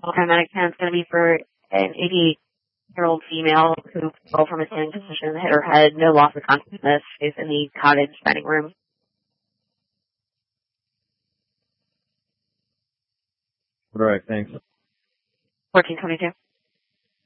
Paramedic 10 is going to be for an 88-year-old female who fell from a standing position and hit her head. No loss of consciousness. Is in the cottage dining room. 'Alright, thanks. 1422.